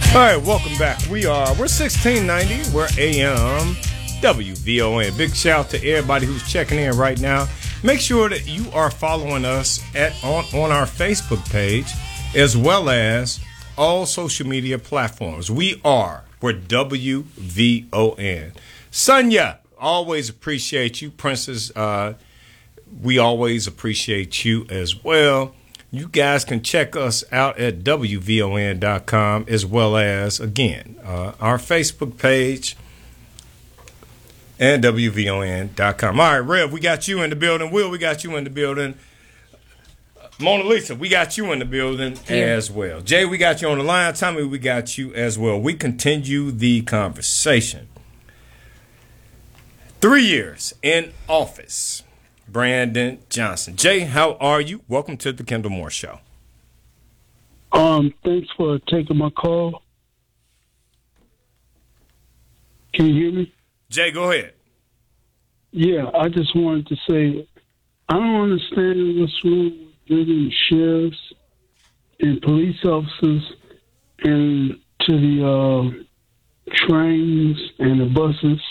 All right, welcome back. We're 1690. We're AM WVON. Big shout out to everybody who's checking in right now. Make sure that you are following us on our Facebook page as well as all social media platforms. We're WVON. Sonia, always appreciate you. Princess, we always appreciate you as well. You guys can check us out at WVON.com as well as, again, our Facebook page and WVON.com. All right, Rev, we got you in the building. Will, we got you in the building. Mona Lisa, we got you in the building as well. Jay, we got you on the line. Tommy, we got you as well. We continue the conversation. 3 years in office. Brandon Johnson. Jay, how are you? Welcome to the Kendall Moore Show. Thanks for taking my call. Can you hear me? Jay, go ahead. Yeah, I just wanted to say, I don't understand what's wrong with bringing sheriffs and police officers and to the trains and the buses.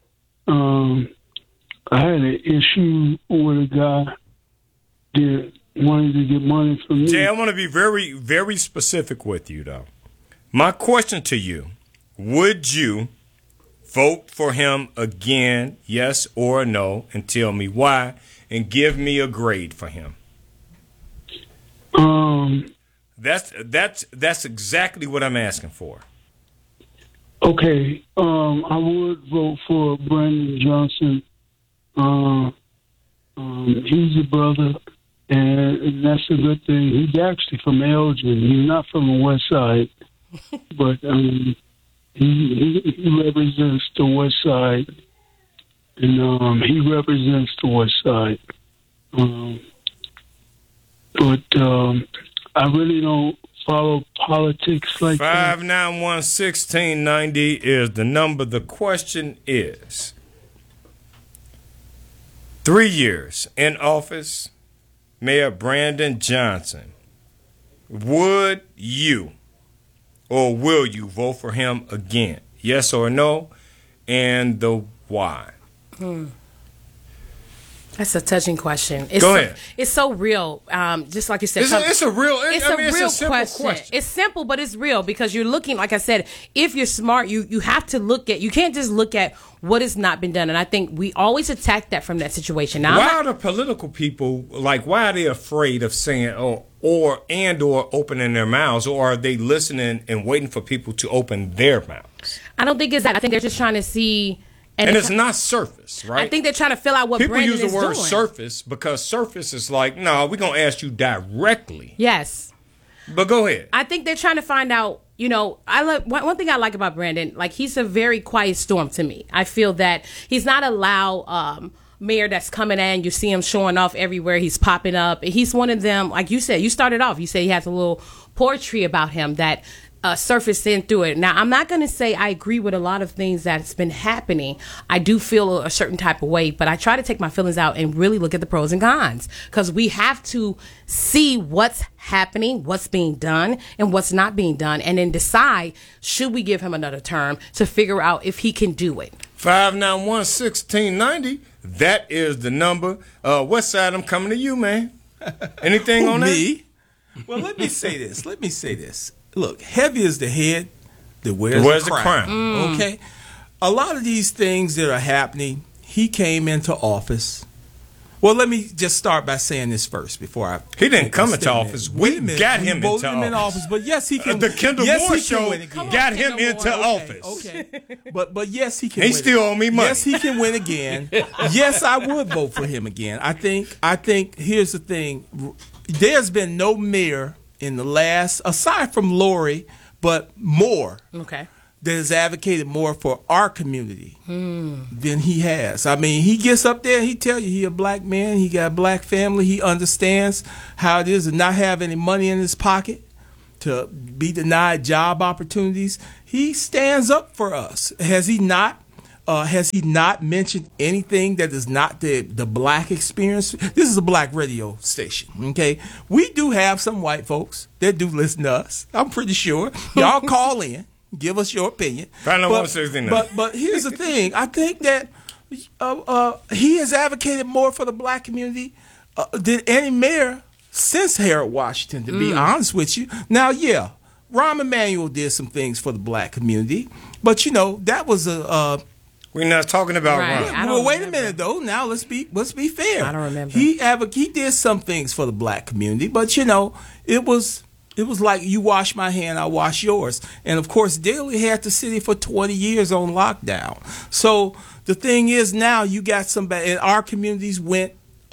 I had an issue with a guy that wanted to get money from me. Jay, I want to be very, very specific with you, though. My question to you, would you vote for him again, yes or no, and tell me why, and give me a grade for him? That's exactly what I'm asking for. Okay, I would vote for Brandon Johnson. He's a brother, and that's a good thing. He's actually from Elgin. He's not from the West Side, but he represents the West Side, and he represents the West Side. But I really don't follow politics like that. 591-1690 is the number. The question is, 3 years in office, Mayor Brandon Johnson, would you or will you vote for him again? Yes or no? And the why? That's a touching question. Go ahead. It's so real. Just like you said. It's a real question. It's simple, but it's real because you're looking, like I said, if you're smart, you have to look at, you can't just look at what has not been done. And I think we always attack that from that situation. Now, why are the political people, why are they afraid of saying, or opening their mouths, or are they listening and waiting for people to open their mouths? I don't think it's that. I think they're just trying to see. And it's not surface, right? I think they're trying to fill out what people Brandon use the is word doing. surface because surface is like, no, we're going to ask you directly. Yes. But go ahead. I think they're trying to find out, one thing I like about Brandon, he's a very quiet storm to me. I feel that he's not a loud mayor that's coming in. You see him showing off everywhere. He's popping up. He's one of them, like you said, you started off, you said he has a little poetry about him that surfaced in through it. Now, I'm not going to say I agree with a lot of things that's been happening. I do feel a certain type of way, but I try to take my feelings out and really look at the pros and cons because we have to see what's happening, what's being done, and what's not being done, and then decide, should we give him another term to figure out if he can do it. 591-1690. That is the number. West Side, I'm coming to you, man. Anything on that? Me? Well, let me say this. Look, heavy is the head that wears the crown. Okay? A lot of these things that are happening, he came into office. Well, let me just start by saying this first before I... He didn't come into office. We got him into office. But yes, he can... The Kendall Moore Show got him into office. Okay. But yes, he can He still owe me money. Yes, he can win again. Yes, I would vote for him again. I think here's the thing. There's been no mayor in the last, aside from Lori, but more, that has advocated more for our community than he has. I mean, he gets up there and he tell you he a black man, he got a black family, he understands how it is to not have any money in his pocket, to be denied job opportunities. He stands up for us. Has he not mentioned anything that is not the black experience? This is a black radio station, okay? We do have some white folks that do listen to us. I'm pretty sure. Y'all call in, Give us your opinion. Find out But- 169. But here's the thing. I think that he has advocated more for the black community than any mayor since Harold Washington, to be honest with you. Now, yeah, Rahm Emanuel did some things for the black community, but that was We're not talking about Right. Ron. I don't well, wait a remember. minute though. Now let's be fair. I don't remember. He did some things for the black community, but it was like you wash my hand, I wash yours. And of course, Daley had the city for 20 years on lockdown. So the thing is, now you got somebody, and our communities went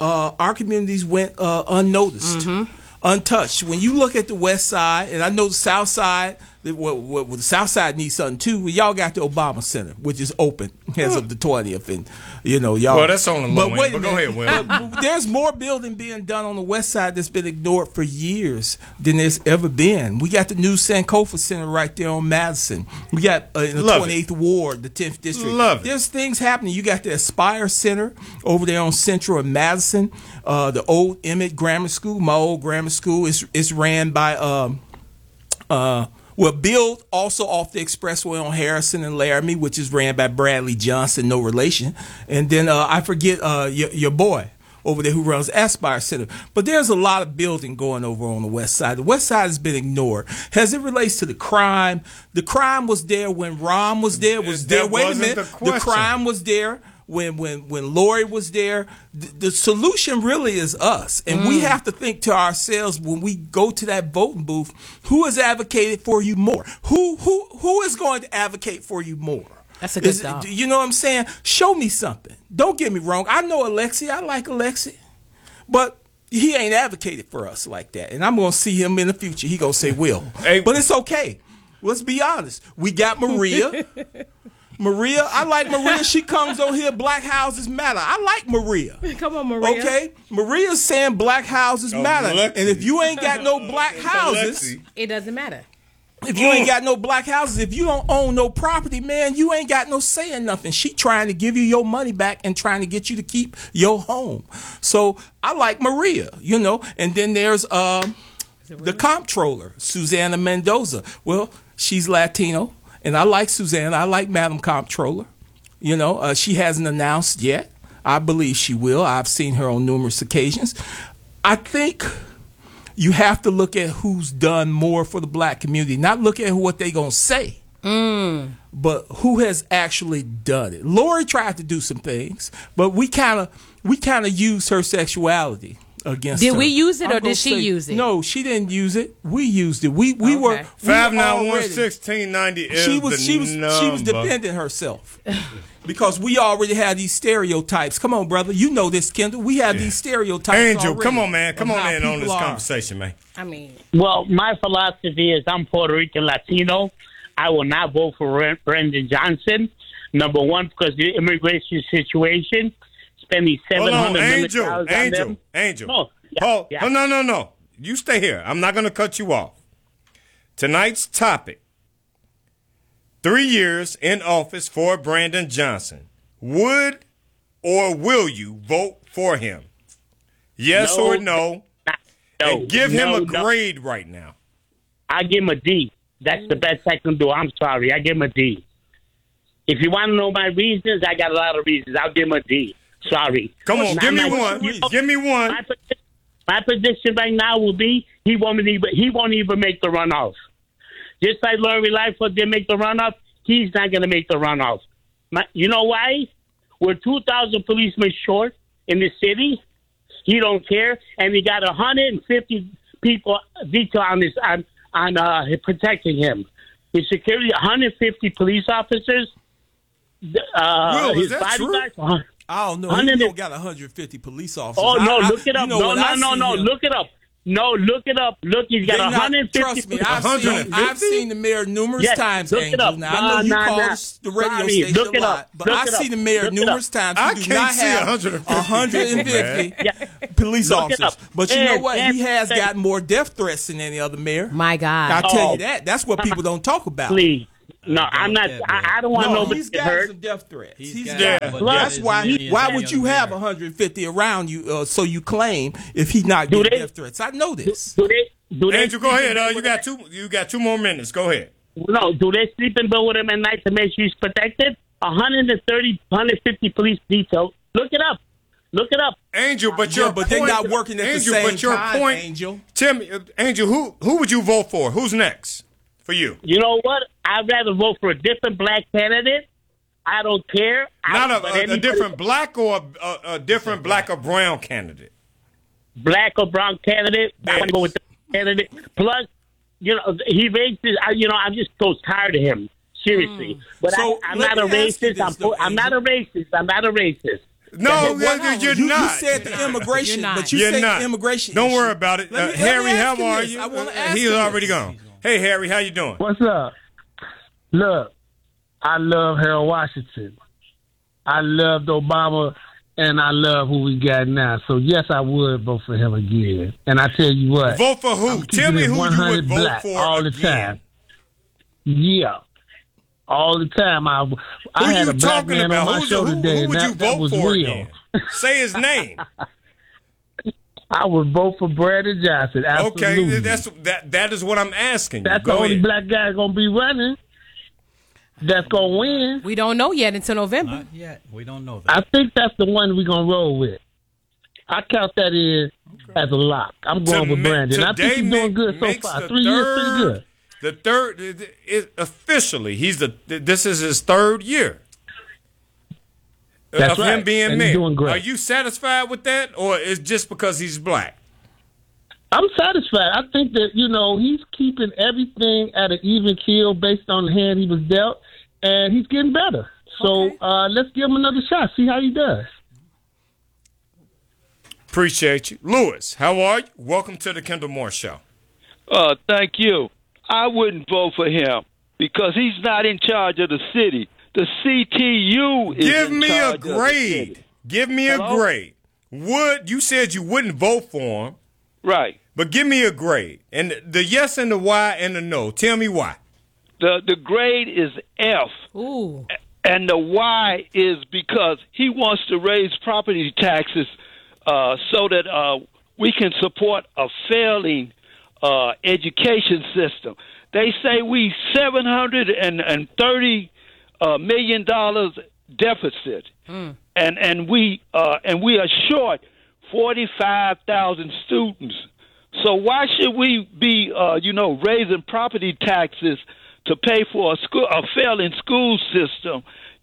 unnoticed, untouched. When you look at the West Side, and I know the South Side. The South Side needs something too. Well, y'all got the Obama Center, which is open as of the 20th, and y'all. Well, that's on the low end, wait a but go minute. ahead, Will. There's more building being done on the West Side that's been ignored for years than there's ever been. We got the new Sankofa Center right there on Madison. We got in the Love 28th Ward, the 10th District. Love it. There's things happening. You got the Aspire Center over there on Central and Madison. The old Emmett Grammar School, my old grammar school, is ran by built also off the expressway on Harrison and Laramie, which is ran by Bradley Johnson, no relation. And then I forget your boy over there who runs Aspire Center. But there's a lot of building going over on the West Side. The West Side has been ignored. As it relates to the crime was there when Rahm was there. Wait a wasn't minute. the question. The crime was there. When Lori was there, the solution really is us, and we have to think to ourselves when we go to that voting booth: who has advocated for you more? Who is going to advocate for you more? That's a good thought. You know what I'm saying? Show me something. Don't get me wrong. I know Alexi. I like Alexi, but he ain't advocated for us like that. And I'm going to see him in the future. He going to say, "Will," Hey. but it's okay. Let's be honest. We got Maria. I like Maria. She comes on here. Black houses matter. I like Maria. Come on, Maria. Okay, Maria's saying black houses matter, Alexi. and if you ain't got no black houses, Alexi. It doesn't matter. if you ain't got no black houses, if you don't own no property, man, you ain't got no say in nothing. She trying to give you your money back and trying to get you to keep your home. So I like Maria, and then there's the comptroller, Susanna Mendoza. Well, she's Latino. And I like Susanna. I like Madam Comptroller. She hasn't announced yet. I believe she will. I've seen her on numerous occasions. I think you have to look at who's done more for the black community, not look at what they going to say, but who has actually done it. Lori tried to do some things, but we kind of used her sexuality against her. Did we use it or I'm gonna did she use it? No, she didn't use it. We used it. We were 591-1690 is she was number. defending herself because we already had these stereotypes. Come on, brother, you know this, Kendall. We have these stereotypes. Angel, already come on, man. Come of on how in on this people are. conversation, man. I mean, Well, my philosophy is I'm Puerto Rican Latino. I will not vote for Brendan Johnson. Number one, because the immigration situation, spending Hold $700 on, million Angel. No, yeah, Paul, yeah. no. You stay here. I'm not going to cut you off. Tonight's topic: 3 years in office for Brandon Johnson. Would or will you vote for him? Yes No. or no? No, And give him no, a no. grade right now. I give him a D. That's the best I can do. I'm sorry. I give him a D. If you want to know my reasons, I got a lot of reasons. I'll give him a D. Sorry. Come on, Now, give me my- one. you know, Give me one. My position right now will be he won't even make the runoff. Just like Lori Lightfoot didn't make the runoff, he's not going to make the runoff. You know why? We're 2,000 policemen short in the city. He don't care, and he got 150 people detail on protecting him. His security, 150 police officers. Will, is His that true? bodyguards. I don't know. 100 He don't got 150 police officers. Oh no! I- Look it up. you know, when I see No! him, Look it up. No, look it up. Look, he's got they not- 150. Trust me, I've 150? seen the mayor numerous Yes, times, look it Angel. up. Now I know you Nah, call nah. the radio Sorry, station look a it lot, up. but Look I it see up. the mayor Look it numerous up. times. I He do can't not see have 150 150 Yeah. police Look it officers. up. But you know what? And- He has gotten more death threats than any other mayor. my God. I'll tell Oh. you that. That's what people don't talk about. Please. No, I'm not. I don't want No, nobody he's to get got hurt. some death threats. He's got got- it, but That's that why. is- Why would you have 150 around you? So you claim if he's not Do getting they- death threats. I know this. Do they? Angel, go ahead. You got two more minutes. Go ahead. No, do they sleep in bed with him at night to make sure he's protected? 130, 150 police details. Look it up. Look it up. Angel, but they're not working at Angel, the same but your time, point, Angel. Tell me, Angel, who would you vote for? Who's next for you? You know what? I'd rather vote for a different black candidate. I don't care. Not a different black or a different black or brown candidate. Black or brown candidate. I want to go with the candidate. Plus, he racist. I'm just so tired of him. Seriously. But So, I'm let not a me ask you racist. this, though, I'm not a racist. I'm not a racist. No, you're You not. said the immigration, You're not. but you You're said not. the immigration. Don't issue. worry about it. Let me Harry, ask how you are this. you? I wanna ask He's you already this. gone. Hey, Harry, how you doing? What's up? Look, I love Harold Washington. I loved Obama, and I love who we got now. So, yes, I would vote for him again. And I tell you what. Vote for who? I'm Tell me keeping it who you 100 would vote black for all the again. time. Yeah. All the time. I Who had you a black talking man about? on my show today, Who and would you that vote was for real. again? Say his name. I would vote for Brandon Johnson. Absolutely. Okay, that is what I'm asking you. That's Go the only ahead. black guy going to be running. That's going to win. We don't know yet until November. Not yet. We don't know that. I think that's the one we're going to roll with. I count that in as a lock. I'm going with Brandon. I think he's doing good so far. 3 years, pretty good. The third, officially, this is his third year That's of right. him being And mayor. he's doing great. Are you satisfied with that, or is it just because he's black? I'm satisfied. I think that, he's keeping everything at an even keel based on the hand he was dealt, and he's getting better. So let's give him another shot, see how he does. Appreciate you. Lewis, how are you? Welcome to the Kendall Moore Show. Thank you. I wouldn't vote for him because he's not in charge of the city. The CTU is Give in me a charge of the grade. city. Give me a Hello? grade. You said you wouldn't vote for him, Right. but give me a grade. And the yes and the why and the no. Tell me why. The grade is F. Ooh. And the why is because he wants to raise property taxes so that we can support a failing education system. They say we $730 million deficit, and we are short 45,000 students. So why should we be raising property taxes to pay for a failing school system?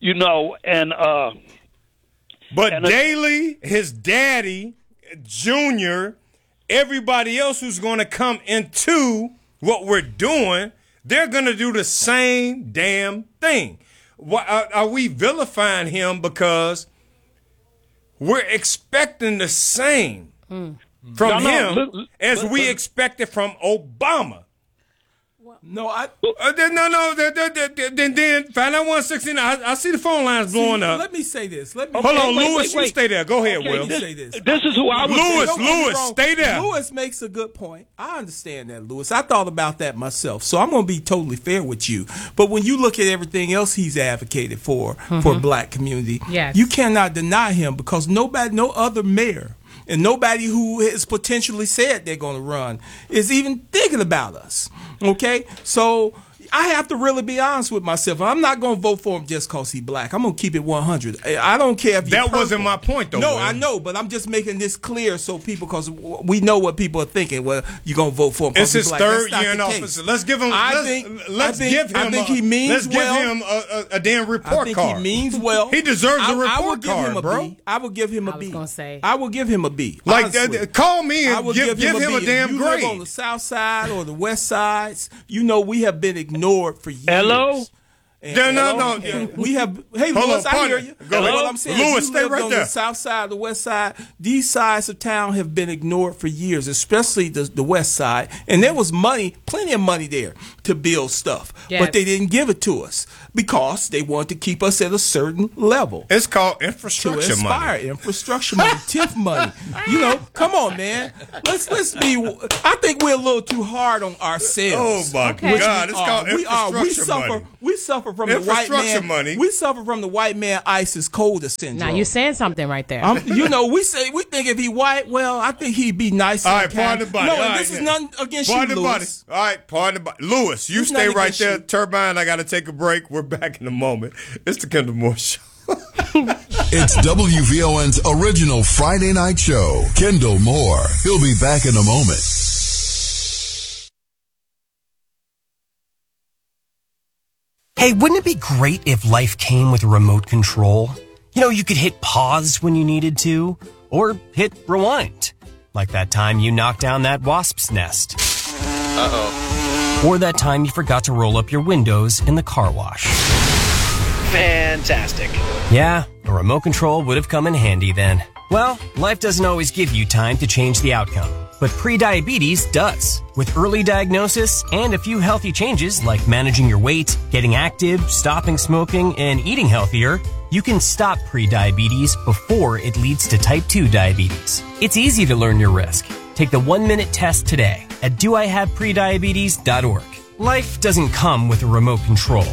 But Daley, his daddy, Junior, everybody else who's going to come into what we're doing, they're going to do the same damn thing. Why, are we vilifying him because we're expecting the same from him as we expected from Obama? No, Then find out 169. I see the phone lines blowing up. Let me say this. Hold on, Lewis, you stay there. Go ahead, Okay, Will. Let me say this. This is who I was. Lewis, Don't get me Lewis, wrong. stay there. Lewis makes a good point. I understand that, Lewis. I thought about that myself. So I'm going to be totally fair with you. But when you look at everything else he's advocated for black community, Yes. you cannot deny him because no other mayor and nobody who has potentially said they're going to run is even thinking about us. Okay? So I have to really be honest with myself. I'm not going to vote for him just because he's black. I'm going to keep it 100. I don't care if you're That wasn't purple. my point, though. No, Will. I know, but I'm just making this clear so people, because we know what people are thinking. Well, you're going to vote for him. It's his black. third That's not year in the office. case. Let's give him. I think he means well. Let's give him a damn report I think card. he means well. He deserves a I will report give him card, a bro. B. I will give him a I was B. gonna say. I will give him a B. Like, honestly. call me I and will give him a B. damn If you live grade. on the south side or the west sides, we have been ignored for years. Hello? And, No. and we have. Hey, Hold Lewis, on, I hear partner. you. Go ahead. What I'm saying, Lewis, you stay lived right on there. the south side, the west side. These sides of town have been ignored for years, especially the west side. And there was plenty of money there to build stuff, Yes. but they didn't give it to us. because they want to keep us at a certain level. It's called To infrastructure inspire money. infrastructure money, TIF money. Come on, man. Let's be. I think we're a little too hard on Oh ourselves. my Okay. God! It's called infrastructure money. We suffer from the white Infrastructure man. money. We suffer from the white man ISIS coda syndrome. Now you're saying something right there. We think if he white, well, I think he'd be nice. All and right, pardon kind. the body. No, All and right, this is yeah. nothing against Pardon you, the Lewis. body. All right, pardon the body. Lewis, you It's stay nothing right against there. you. Turbine, I got to take a break. We're back in a moment. It's the Kendall Moore Show. It's WVON's original Friday night show. Kendall Moore. He'll be back in a moment. Hey, wouldn't it be great if life came with a remote control? You know, you could hit pause when you needed to, or hit rewind. Like that time you knocked down that wasp's nest. Uh-oh. Or that time you forgot to roll up your windows in the car wash. Fantastic. Yeah, a remote control would have come in handy then. Well, life doesn't always give you time to change the outcome, but prediabetes does. With early diagnosis and a few healthy changes like managing your weight, getting active, stopping smoking, and eating healthier, you can stop prediabetes before it leads to type 2 diabetes. It's easy to learn your risk. Take the 1-minute test today at doihaveprediabetes.org. Life doesn't come with a remote control.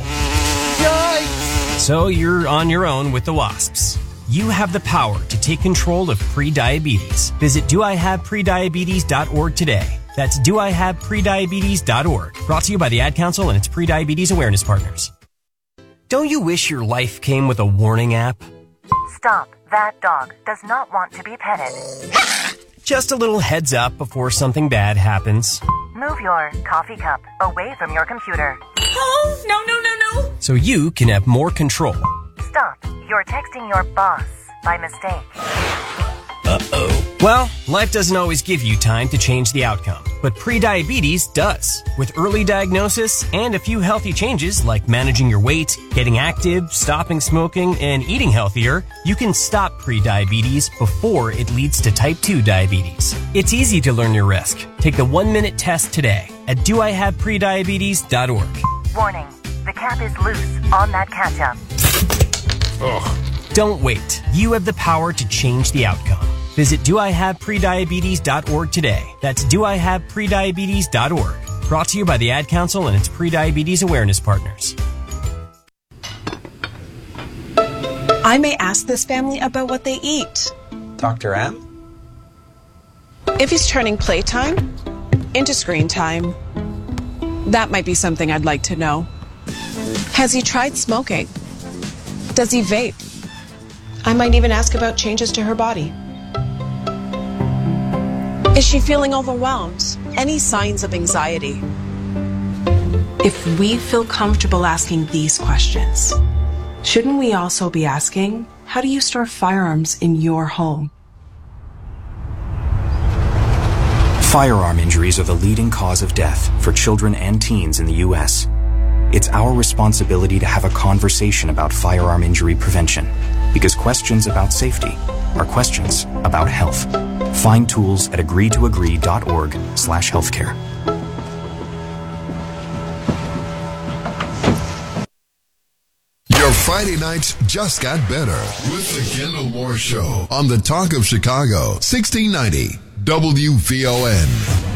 So you're on your own with the wasps. You have the power to take control of prediabetes. Visit doihaveprediabetes.org today. That's doihaveprediabetes.org. Brought to you by the Ad Council and its prediabetes awareness partners. Don't you wish your life came with a warning app? Stop. That dog does not want to be petted. Just a little heads up before something bad happens. Move your coffee cup away from your computer. Oh, no. So you can have more control. Stop. You're texting your boss by mistake. Well, life doesn't always give you time to change the outcome, but prediabetes does. With early diagnosis and a few healthy changes like managing your weight, getting active, stopping smoking, and eating healthier, you can stop prediabetes before it leads to type 2 diabetes. It's easy to learn your risk. Take the 1-minute test today at doihaveprediabetes.org. Warning. The cap is loose on that ketchup. Don't wait. You have the power to change the outcome. Visit doihaveprediabetes.org today. That's doihaveprediabetes.org. Brought to you by the Ad Council and its prediabetes awareness partners. I may ask this family about what they eat. Dr. M? If he's turning playtime into screen time, that might be something I'd like to know. Has he tried smoking? Does he vape? I might even ask about changes to her body. Is she feeling overwhelmed? Any signs of anxiety? If we feel comfortable asking these questions, shouldn't we also be asking, how do you store firearms in your home? Firearm injuries are the leading cause of death for children and teens in the U.S. It's our responsibility to have a conversation about firearm injury prevention, because questions about safety are questions about health. Find tools at agree2agree.org/healthcare. Your Friday nights just got better with the Kendall Moore Show on the Talk of Chicago, 1690 WVON.